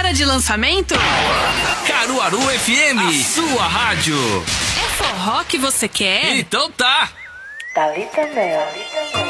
hora de lançamento? Caruaru FM, a sua rádio. É forró que você quer? Então tá. Thalita Mel.